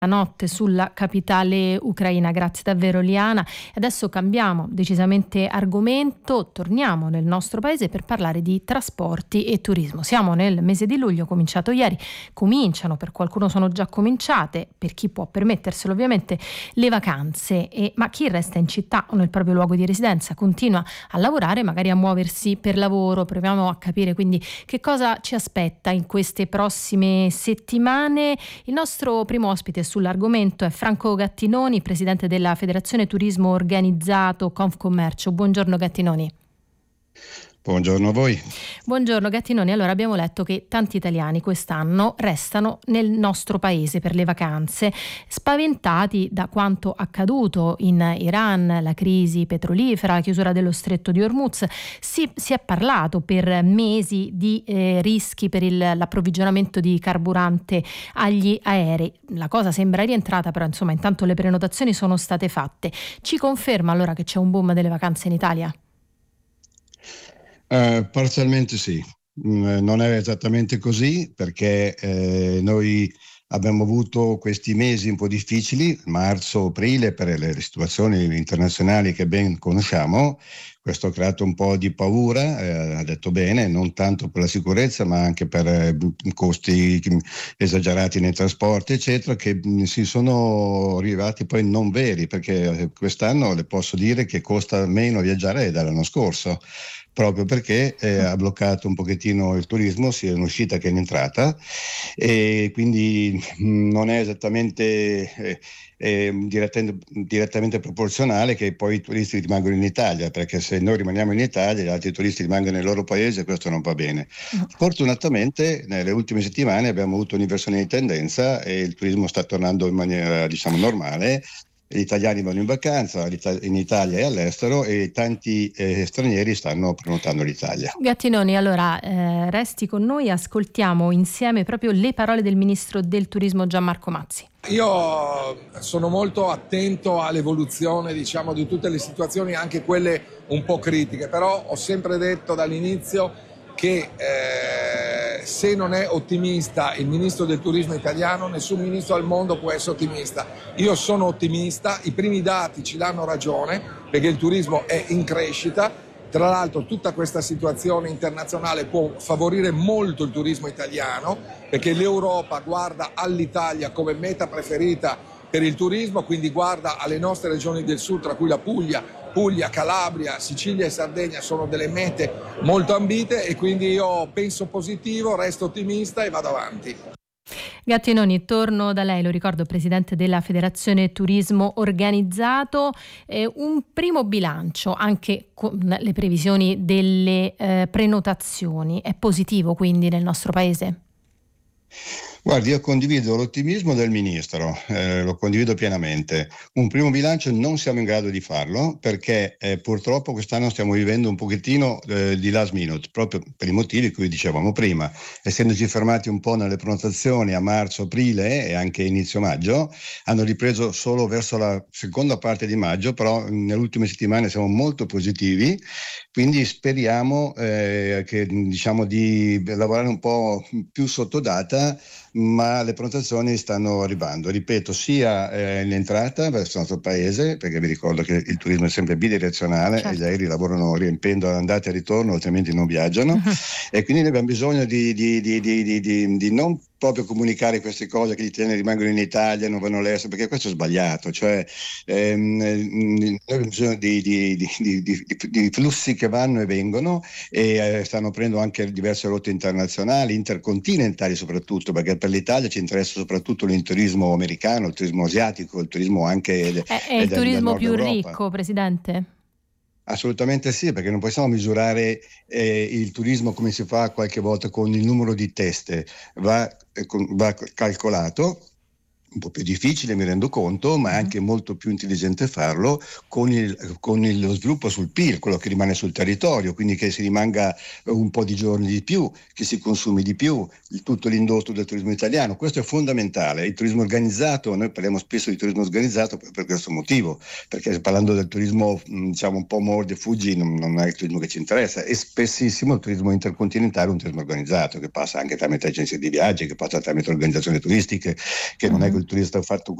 notte sulla capitale ucraina. Grazie davvero Liana. Adesso cambiamo decisamente argomento, torniamo nel nostro paese per parlare di trasporti e turismo. Siamo nel mese di luglio, cominciato ieri, cominciano, per qualcuno sono già cominciate, per chi può permetterselo ovviamente, le vacanze, ma chi resta in città o nel proprio luogo di residenza continua a lavorare, magari a muoversi per lavoro. Proviamo a capire quindi che cosa ci aspetta in queste prossime settimane. Il nostro primo ospite sull'argomento è Franco Gattinoni, presidente della Federazione Turismo Organizzato Confcommercio. Buongiorno Gattinoni. Buongiorno a voi. Buongiorno Gattinoni. Allora, abbiamo letto che tanti italiani quest'anno restano nel nostro paese per le vacanze, spaventati da quanto accaduto in Iran, la crisi petrolifera, la chiusura dello stretto di Hormuz. Si è parlato per mesi di rischi per l'approvvigionamento di carburante agli aerei. La cosa sembra rientrata, però insomma intanto le prenotazioni sono state fatte. Ci conferma allora che c'è un boom delle vacanze in Italia? Parzialmente sì, non è esattamente così perché noi abbiamo avuto questi mesi un po' difficili, marzo, aprile, per le situazioni internazionali che ben conosciamo. Questo ha creato un po' di paura, ha detto bene, non tanto per la sicurezza ma anche per costi esagerati nei trasporti eccetera, che si sono arrivati poi non veri, perché quest'anno le posso dire che costa meno viaggiare dell'anno scorso, proprio perché ha bloccato un pochettino il turismo, sia in uscita che in entrata, e quindi non è esattamente direttamente proporzionale che poi i turisti rimangono in Italia, perché se noi rimaniamo in Italia e gli altri turisti rimangono nel loro paese, questo non va bene. Fortunatamente nelle ultime settimane abbiamo avuto un'inversione di tendenza e il turismo sta tornando in maniera normale. Gli italiani vanno in vacanza in Italia e all'estero e tanti stranieri stanno prenotando l'Italia. Gattinoni, allora resti con noi, ascoltiamo insieme proprio le parole del ministro del turismo Gianmarco Mazzi. Io sono molto attento all'evoluzione di tutte le situazioni, anche quelle un po' critiche, però ho sempre detto dall'inizio che se non è ottimista il ministro del turismo italiano, nessun ministro al mondo può essere ottimista. Io sono ottimista, i primi dati ci danno ragione perché il turismo è in crescita. Tra l'altro tutta questa situazione internazionale può favorire molto il turismo italiano, perché l'Europa guarda all'Italia come meta preferita per il turismo, quindi guarda alle nostre regioni del sud, tra cui la Puglia, Calabria, Sicilia e Sardegna sono delle mete molto ambite, e quindi io penso positivo, resto ottimista e vado avanti. Gattinoni, torno da lei, lo ricordo, presidente della Federazione Turismo Organizzato. Un primo bilancio anche con le previsioni delle prenotazioni, è positivo quindi nel nostro paese? Guardi, io condivido l'ottimismo del ministro, lo condivido pienamente. Un primo bilancio non siamo in grado di farlo perché purtroppo quest'anno stiamo vivendo un pochettino di last minute, proprio per i motivi che dicevamo prima. Essendoci fermati un po' nelle prenotazioni a marzo, aprile e anche inizio maggio, hanno ripreso solo verso la seconda parte di maggio, però nelle ultime settimane siamo molto positivi, quindi speriamo di lavorare un po' più sotto data, ma le prenotazioni stanno arrivando, ripeto, sia in entrata verso il nostro paese, perché vi ricordo che il turismo è sempre bidirezionale, certo, e gli aerei lavorano riempiendo andata e ritorno, altrimenti non viaggiano, e quindi noi abbiamo bisogno di non proprio comunicare queste cose che gli italiani rimangono in Italia, non vanno all'estero, perché questo è sbagliato. Cioè noi abbiamo bisogno di flussi che vanno e vengono, e stanno prendendo anche diverse rotte internazionali, intercontinentali soprattutto, perché per l'Italia ci interessa soprattutto il turismo americano, il turismo asiatico, il turismo anche è il turismo più Europa. Ricco, Presidente? Assolutamente sì, perché non possiamo misurare il turismo come si fa qualche volta con il numero di teste, va calcolato, un po' più difficile, mi rendo conto, ma è anche molto più intelligente farlo con lo sviluppo sul PIL, quello che rimane sul territorio, quindi che si rimanga un po' di giorni di più, che si consumi di più, tutto l'indotto del turismo italiano. Questo è fondamentale. Il turismo organizzato, noi parliamo spesso di turismo organizzato per questo motivo, perché parlando del turismo un po' mordi e fuggi non è il turismo che ci interessa, e spessissimo il turismo intercontinentale è un turismo organizzato che passa anche tramite agenzie di viaggi, che passa tramite organizzazioni turistiche, che non è del turismo è stato fatto